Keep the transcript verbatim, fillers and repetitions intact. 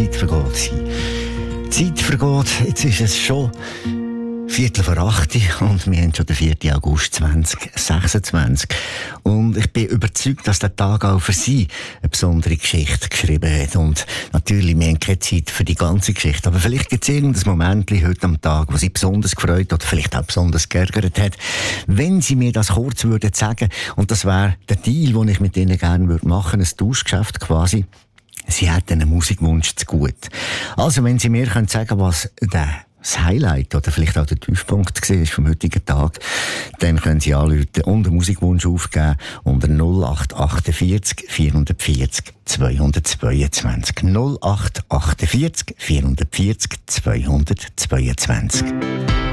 Zeit vergeht. Die Zeit vergeht, jetzt ist es schon Viertel vor acht und wir haben schon den vierten August zweitausendsechsundzwanzig. Und ich bin überzeugt, dass der Tag auch für Sie eine besondere Geschichte geschrieben hat. Und natürlich, wir haben keine Zeit für die ganze Geschichte. Aber vielleicht gibt es irgendein Moment heute am Tag, wo Sie besonders gefreut oder vielleicht auch besonders geärgert hat. Wenn Sie mir das kurz würden sagen, und das wäre der Deal, den ich mit Ihnen gerne würde machen, ein Tauschgeschäft quasi. Sie hätten einen Musikwunsch zu gut. Also, wenn Sie mir können sagen, was der das Highlight oder vielleicht auch der Tiefpunkt war vom heutigen Tag, dann können Sie anrufen und einen Musikwunsch aufgeben unter null acht achtundvierzig vierhundertvierzig zweihundertzweiundzwanzig. null acht achtundvierzig vierhundertvierzig zweihundertzweiundzwanzig.